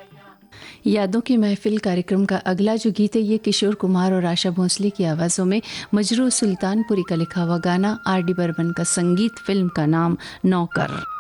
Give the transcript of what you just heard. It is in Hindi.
यादों की महफिल कार्यक्रम का अगला जो गीत है ये किशोर कुमार और आशा भोसले की आवाज़ों में मजरू सुल्तानपुरी का लिखा हुआ गाना, आर डी बर्मन का संगीत, फिल्म का नाम नौकर।